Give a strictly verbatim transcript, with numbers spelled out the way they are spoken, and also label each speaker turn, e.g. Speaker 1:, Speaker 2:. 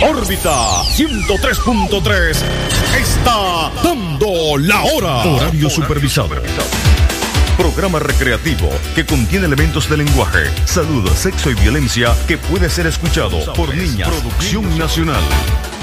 Speaker 1: Órbita ciento tres punto tres está dando la hora. Horario supervisado. Programa recreativo que contiene elementos de lenguaje, salud, sexo y violencia que puede ser escuchado por niñas. Producción nacional.